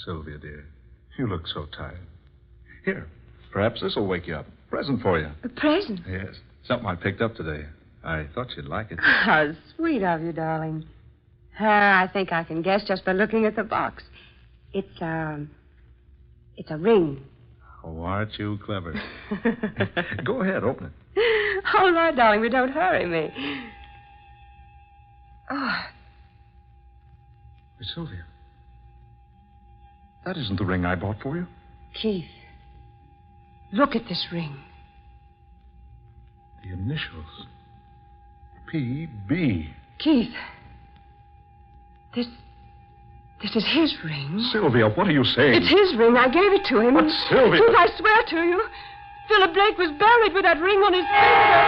Sylvia, dear, you look so tired. Here, perhaps this will wake you up. Present for you. A present? Yes, something I picked up today. I thought you'd like it. How sweet of you, darling. I think I can guess just by looking at the box. It's a ring. Oh, aren't you clever? Go ahead, open it. All right, darling, but don't hurry me. Oh. Miss Sylvia, that isn't the ring I bought for you. Keith, look at this ring. The initials. P.B. Keith, this is his ring. Sylvia, what are you saying? It's his ring. I gave it to him. But, Sylvia... Keith, I swear to you, Philip Blake was buried with that ring on his finger.